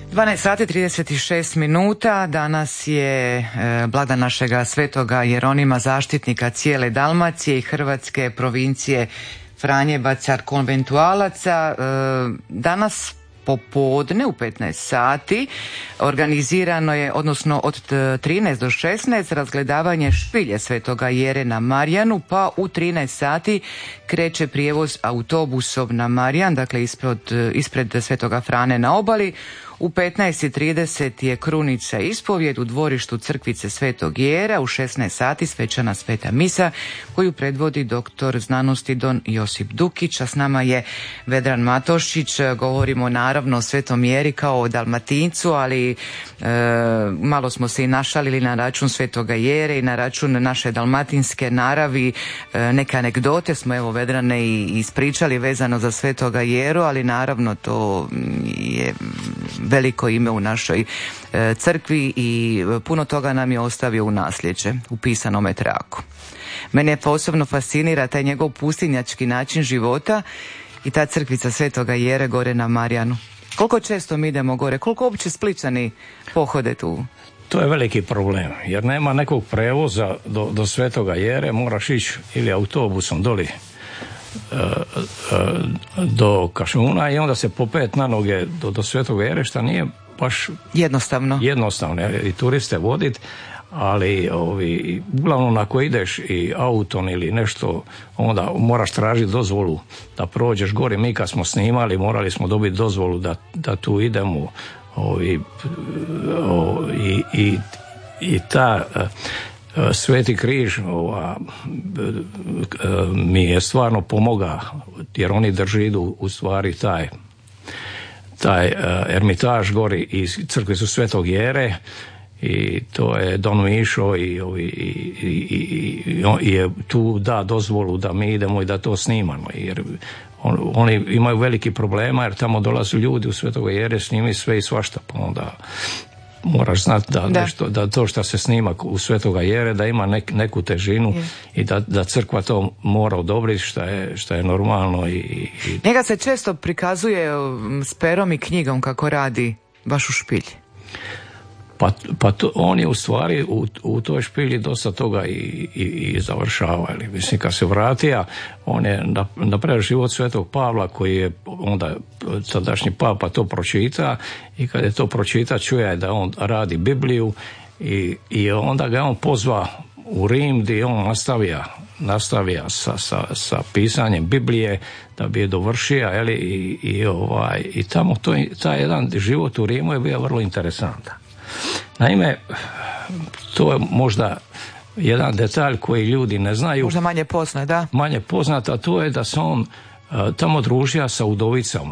12 sati 36 minuta, danas je blagdan našega svetoga Jeronima, zaštitnika cijele Dalmacije i Hrvatske provincije Franjevaca konventualaca. Danas popodne u 15 sati organizirano je, odnosno od 13 do 16, razgledavanje špilje svetoga Jere na Marjanu, pa u 13 sati kreće prijevoz autobusom na Marjan, dakle ispred svetoga Frane na obali. U 15:30 je krunica ispovjed u dvorištu crkvice Svetog Jera, u 16 sati svečana sveta misa koju predvodi doktor znanosti don Josip Dukić, a s nama je Vedran Matošić. Govorimo naravno o Svetom Jeri kao o Dalmatincu, ali malo smo se i našalili na račun Svetoga Jere i na račun naše dalmatinske naravi. Neke anegdote smo, evo Vedrane, i ispričali vezano za Svetoga Jeru, ali naravno to je veliko ime u našoj crkvi i puno toga nam je ostavio u nasljeđe, u pisanome traku. Mene posebno fascinira taj njegov pustinjački način života i ta crkvica Svetoga Jere gore na Marjanu. Koliko često mi idemo gore, koliko uopće Splićani pohode tu? To je veliki problem, jer nema nekog prevoza do Svetoga Jere, moraš ići ili autobusom doli do Kašuna i onda se popet na noge do Svetoga Jere, što nije baš jednostavno i turiste voditi, ali uglavnom ako ideš i autom ili nešto, onda moraš tražiti dozvolu da prođeš gore. Mi kad smo snimali morali smo dobiti dozvolu da tu idemo i ta Sveti križ mi je stvarno pomoga, jer oni drži u stvari taj ermitaž gori iz crkvicu Svetog Jere, i to je Don Mišo i je tu da dozvolu da mi idemo i da to snimamo, jer oni imaju veliki problema, jer tamo dolaze ljudi u Svetoga Jere, snimi sve i svašta, pa onda moraš znati da to što se snima u Svetoga Jere da ima neku težinu i da crkva to mora odobriti, što je normalno. Njega se često prikazuje s perom i knjigom kako radi baš u špilji. Pa on je u stvari u toj špilji dosta toga i završava. Mislim, kad se vratija, on je napravio život Svetog Pavla, koji je onda sadašnji papa to pročita, i kad je to pročita čuje da on radi Bibliju i onda ga on pozva u Rim, gdje on nastavija sa pisanjem Biblije da bi je dovršio, i tamo taj jedan život u Rimu je bio vrlo interesantan. Naime, to je možda jedan detalj koji ljudi ne znaju. Možda manje poznat, da? Manje poznat, a to je da se on tamo družio sa udovicama.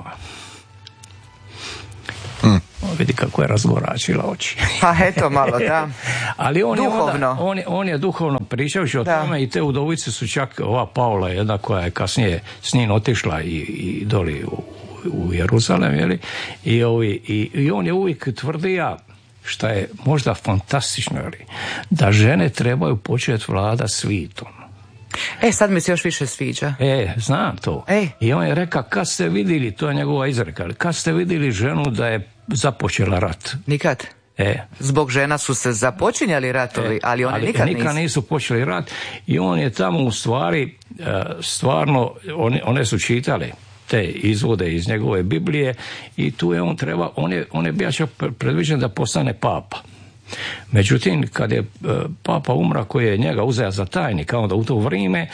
Vidi kako je razgoračila oči. Pa eto malo, da. Ali duhovno. On je duhovno pričajući o tome, i te udovice su čak, ova Paula jedna koja je kasnije s njim otišla i doli u Jeruzalem, i on je uvijek tvrdija, što je možda fantastično, da žene trebaju početi vlada svitom. Sad mi se još više sviđa. Znam to. I on je rekao, kad ste vidjeli, to je njegova izreka, kad ste vidjeli ženu da je započela rat? Nikad. Zbog žena su se započinjali ratovi, ali one nikad nisu počeli rat, i on je tamo u stvari stvarno, one su čitali te izvode iz njegove Biblije, i tu je on je bio čak predviđen da postane papa. Međutim, kad je papa umra, koji je njega uzeo za tajnika, onda u to vrijeme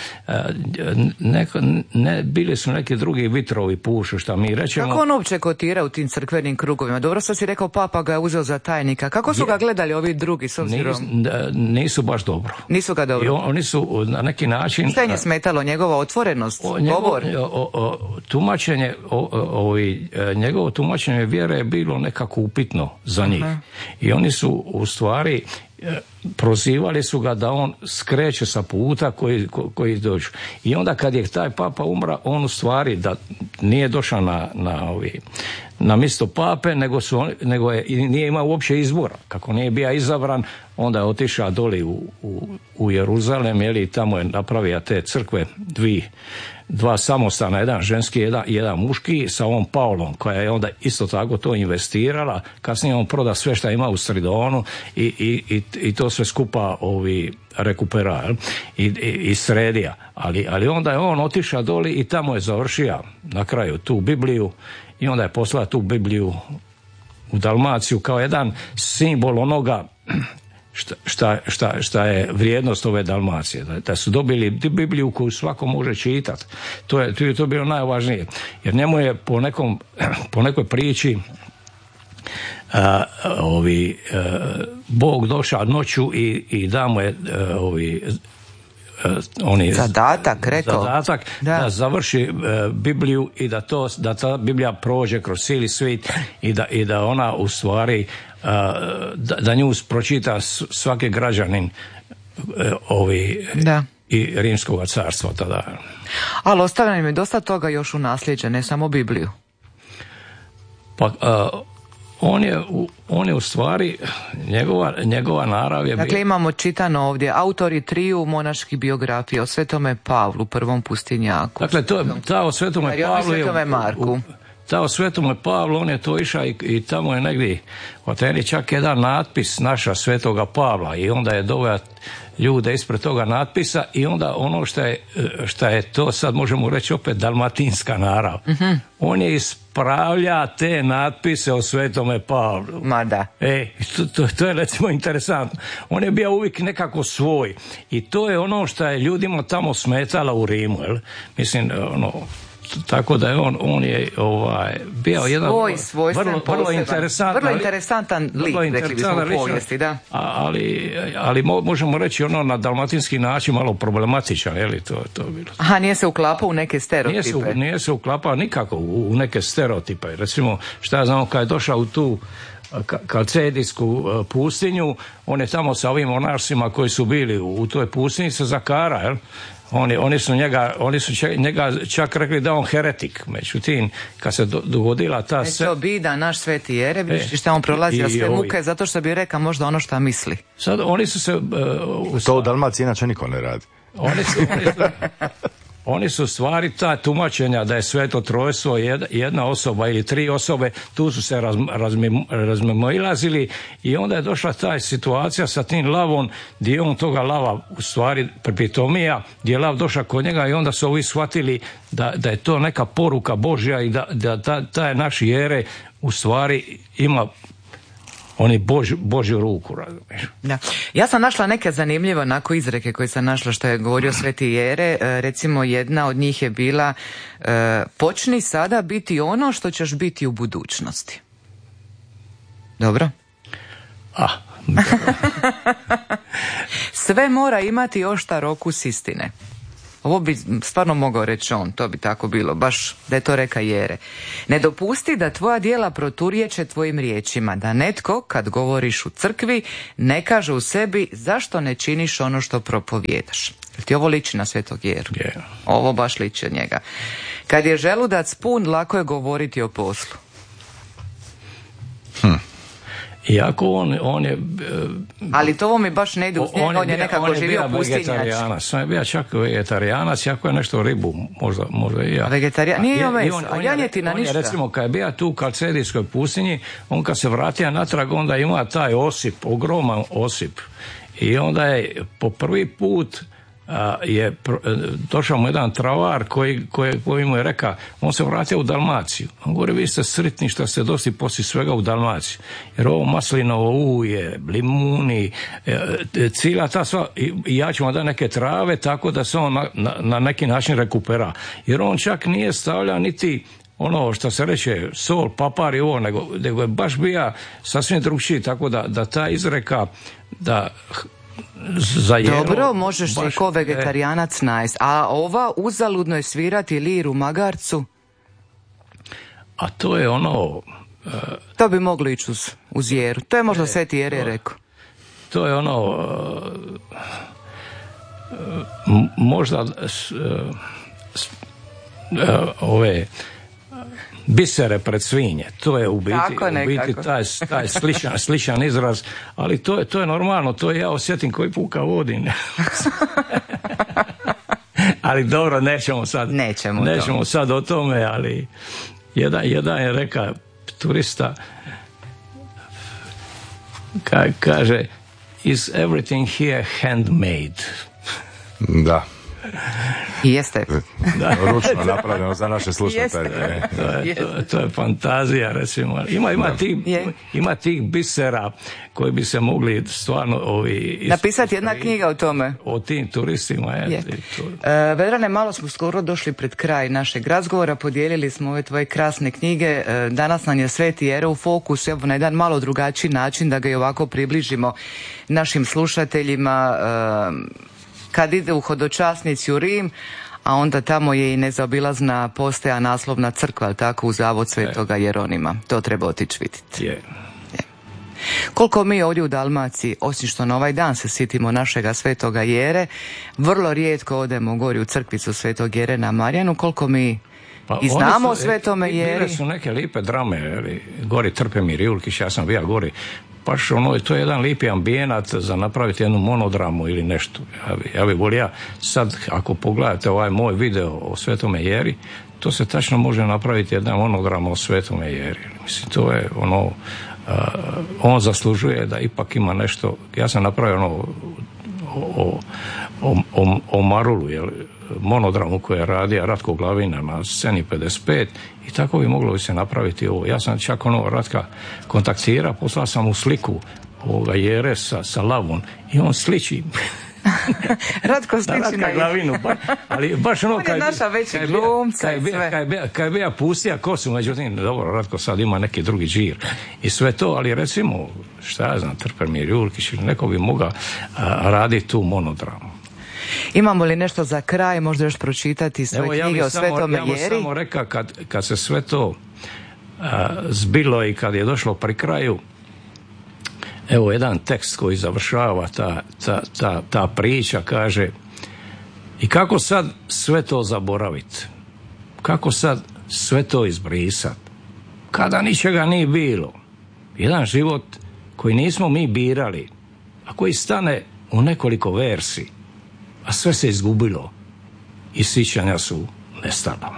bili su neki drugi vitrovi pušu, što mi rećemo. Kako on uopće kotira u tim crkvenim krugovima? Dobro, sad si rekao, papa ga je uzeo za tajnika. Kako su ga gledali ovi drugi, s obzirom? Nisu baš dobro. Nisu ga dobro. Oni su na neki način... Šta je smetalo? Njegova otvorenost? Govor? Tumačenje, njegovo tumačenje vjere je bilo nekako upitno za njih. I oni su u stvari prozivali su ga da on skreće sa puta koji dođu. I onda kad je taj papa umra, on u stvari da nije došao na mjesto pape, nego nije imao uopće izbora. Kako nije bio izabran, onda je otišao doli u Jeruzalem, i tamo je napravio te crkve, dva samostana, jedan ženski, jedan muški, sa ovom Paulom, koja je onda isto tako to investirala. Kasnije on proda sve što ima u Stridonu i to sve skupa rekupera i sredija. Ali onda je on otišao doli i tamo je završio na kraju tu Bibliju i onda je poslao tu Bibliju u Dalmaciju kao jedan simbol onoga šta je vrijednost ove Dalmacije. Da su dobili Bibliju koju svako može čitati. To je bilo najvažnije. Jer njemu je po nekoj priči Bog došao noću i da mu je zadatak da završi Bibliju i da ta Biblija prođe kroz cijeli svijet i da ona u stvari da nju pročita svaki građanin i Rimskog carstva tada. Ali ostavljeno im je dosta toga još u nasljeđe, ne samo Bibliju. Pa on je u stvari njegova narav je... Dakle, imamo čitano ovdje autori triju monaških biografija o Svetome Pavlu, prvom pustinjaku. Dakle, ta o Svetome Pavlu je... Marku. Ta o Svetome Pavlu, on je to išao i tamo je negdje u Ateni čak jedan natpis naša Svetoga Pavla i onda je doveo ljude ispred toga natpisa i onda ono šta je to, sad možemo reći opet dalmatinska narav. Mm-hmm. On je ispravlja te natpise o Svetome Pavlu. Ma da. To je recimo interesantno. On je bio uvijek nekako svoj i to je ono što je ljudima tamo smetalo u Rimu. Jel? Mislim, tako da je on je bio jedan vrlo interesantan lik, rekli bismo u povijesti, da. Ali možemo reći na dalmatinski način malo problematičan, je li to bilo? Aha, nije se uklapao u neke stereotipe. Nije se uklapao nikako u neke stereotipe. Recimo, šta ja znam, kad je došao u tu Kalcedijsku pustinju, on je tamo sa ovim monašima koji su bili u toj pustinji se zakara, jel? Oni su njega čak rekli da on heretik. Međutim, kad se dogodila ta... To bida naš Sveti Jere, vidiš šta on prolazio sve muke, zato što bi rekao možda ono što misli. Sad oni su se... To u Dalmaciji inače niko ne radi. Oni su stvari ta tumačenja da je Sveto Trojstvo jedna osoba ili tri osobe, tu su se razmimoilazili i onda je došla ta situacija sa tim lavom gdje on toga lava u stvari prepitomija, gdje je lav došao kod njega i onda su ovi shvatili da je to neka poruka Božja i da taj naš Jere u stvari ima oni Božju ruku, razumiješ. Da. Ja sam našla neke zanimljive onako izreke koje sam našla što je govorio Sveti Jere. Recimo jedna od njih je bila počni sada biti ono što ćeš biti u budućnosti. Dobro? Sve mora imati oštar okus istine. Ovo bi stvarno mogao reći on, to bi tako bilo, baš da je to reka Jere. Ne dopusti da tvoja djela proturječe tvojim riječima, da netko, kad govoriš u crkvi, ne kaže u sebi zašto ne činiš ono što propovijedaš. Jel ti ovo liči na Svetog Jeru? Yeah. Ovo baš liči od njega. Kad je želudac pun, lako je govoriti o poslu. Iako on je... Ali to ovo mi baš ne ide uz njega, on je nekako živio pustinjač. On je bio čak vegetarijanac, jako je nešto ribu, možda i ja. Nije jeo meso, a janjetina ništa. Recimo, kad je bio tu u Kalcedijskoj pustinji, on kad se vratio natrag, onda ima taj osip, ogroman osip. I onda je po prvi put je došao mu jedan travar koji mu je rekao, on se vratio u Dalmaciju. On govori, vi ste sretni što ste došli poslije svega u Dalmaciju. Jer ovo maslinovo ulje, limuni, cijela ta sva, i ja ću vam dati neke trave tako da se on na neki način rekupera. Jer on čak nije stavljao niti ono što se reče sol, papar i ovo, nego je baš bio sasvim drugčiji, tako da ta izreka da dobro, možeš se ko vegetarijanac najest. A ova uzaludno je svirati liru magarcu? A to je ono... To bi moglo ići uz Jeru. To je možda Sveti Jere rekao. to je ono možda ove bisere pred svinje, to je u biti taj sličan izraz, ali to je normalno, to ja osjetim koji puka vodim. Ali dobro, nećemo sad o tome, ali jedan je rekao turista, kaže, is everything here handmade? Da. Jeste. Ručno napravljeno za naše slušatelje. To je fantazija, recimo. Ima tih bisera koji bi se mogli stvarno napisati jedna knjiga o tome. O tim turistima. Vedrane, malo smo skoro došli pred kraj našeg razgovora, podijelili smo ove tvoje krasne knjige. Danas nam je Sveti Jere u fokusu, evo na jedan malo drugačiji način da ga i ovako približimo našim slušateljima. Kad ide u hodočasnici u Rim, a onda tamo je i nezaobilazna postaja naslovna crkva, ali tako, u zavod Svetoga Jeronima. To treba otići vidjeti. Koliko mi ovdje u Dalmaciji, osim što na ovaj dan se sjetimo našega Svetoga Jere, vrlo rijetko odemo gori u crkvicu Svetog Jere na Marjanu, koliko mi i znamo o Svetome Jeri. Bile su neke lipe drame, gori Trpemir Julkić, ja sam bio gori. Baš to je jedan lipi ambijenat za napraviti jednu monodramu ili nešto. Ja bi volio sad, ako pogledate ovaj moj video o Svetome Jeri, to se tačno može napraviti jedna monodrama o Svetome Jeri. Mislim, to je on zaslužuje da ipak ima nešto. Ja sam napravio o Marulu, monodramu koju je radio Ratko Glavina na sceni 55 i tako bi moglo se napraviti ovo. Ja sam čak Ratka kontaktira, poslao sam mu sliku ovoga Jere sa lavom i on sliči. Ratko sliči na Glavinu, ali baš on je naša veća glumca i sve. Kad bi ja pustio kosu, međutim, dobro, Ratko sad ima neki drugi džir i sve to, ali recimo, šta ja znam, Trpemir Julkić, neko bi mogao raditi tu monodramu. Imamo li nešto za kraj, možda još pročitati svoje knjige o Svetome Jeri? Ja bih samo rekao, kad se sve to zbilo i kad je došlo pri kraju, evo jedan tekst koji završava ta priča, kaže: i kako sad sve to zaboraviti? Kako sad sve to izbrisati? Kada ničega nije bilo. Jedan život koji nismo mi birali, a koji stane u nekoliko versi, a sve se izgubilo i sjećanja su nestala.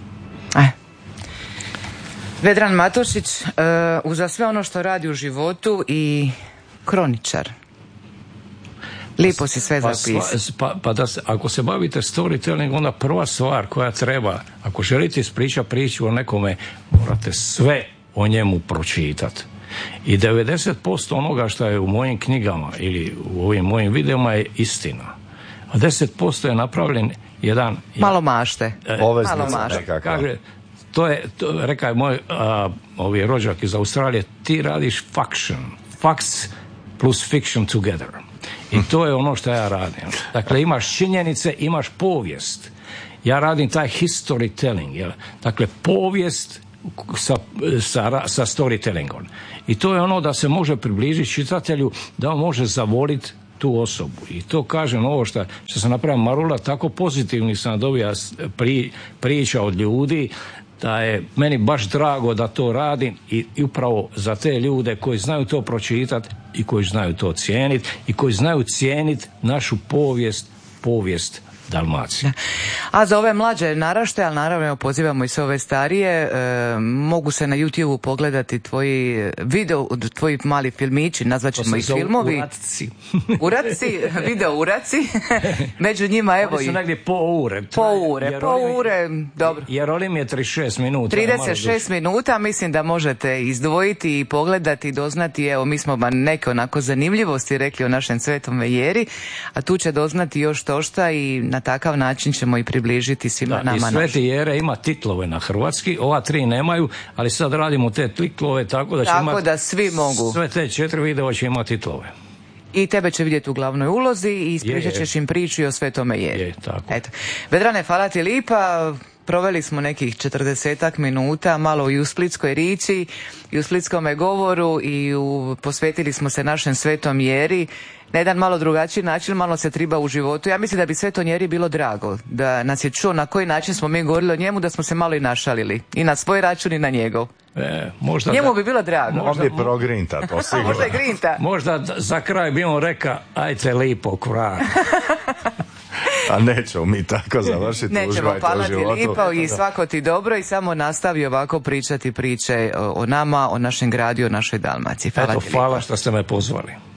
Vedran Matošić, uza sve ono što radi u životu i kroničar. Lijepo si sve zapisao. Ako se bavite storytelling, onda prva stvar koja treba, ako želite ispričati priču o nekome, morate sve o njemu pročitati. I 90% onoga što je u mojim knjigama ili u ovim mojim videoma je istina. A 10% je napravljen jedan... Malo mašte. Poveznica nekakva. Kaže, rekao je moj rođak iz Australije, ti radiš facts plus fiction together. I to je ono što ja radim. Dakle, imaš činjenice, imaš povijest. Ja radim taj historytelling. Dakle, povijest sa storytellingom. I to je ono da se može približiti čitatelju, da on može zavoliti tu osobu. I to kažem, ovo što sam napravio Marula, tako pozitivni sam dobio priča od ljudi, da je meni baš drago da to radim i upravo za te ljude koji znaju to pročitati i koji znaju to cijeniti i koji znaju cijeniti našu povijest Dalmacije. A za ove mlađe naraštaje, ali naravno pozivamo i sve ove starije, mogu se na YouTube pogledati tvoji mali filmići, nazvaćemo ih filmovi. Uradci, video uradci. Među njima evo i... Oni su negdje po ure, dobro. Jeronim je 36 minuta. 36 minuta, mislim da možete izdvojiti i pogledati i doznati, evo mi smo neke onako zanimljivosti rekli o našem Svetome Jeri, a tu će doznati još tošta i na takav način ćemo i približiti svima nama. I Sveti Jere ima titlove na hrvatski, ova 3 nemaju, ali sad radimo te titlove tako da će imati... da svi mogu. Sve te 4 videa će imati titlove. I tebe će vidjeti u glavnoj ulozi i ispričat ćeš im priču i o Svetome Jeri. Tako. Eto. Vedrane, hvala ti lipa. proveli smo nekih 40 minuta malo i u splitskoj riči i u splitskome govoru i posvetili smo se našem Svetom Jeri na jedan malo drugačiji način, malo se triba u životu. Ja mislim da bi Svetom Jeri bilo drago da nas je čuo na koji način smo mi govorili o njemu, da smo se malo i našalili i na svoj račun i na njegov. Njemu bi bilo drago. Možda i progrinta, to sigurno. Možda i grinta. Možda za kraj bi on rekao, ajte lipo kvrat. A nećemo mi tako završiti. Nećemo, hvala ti lipo i svako ti dobro i samo nastavi ovako pričati priče o nama, o našem gradu, o našoj Dalmaciji. Hvala što ste me pozvali.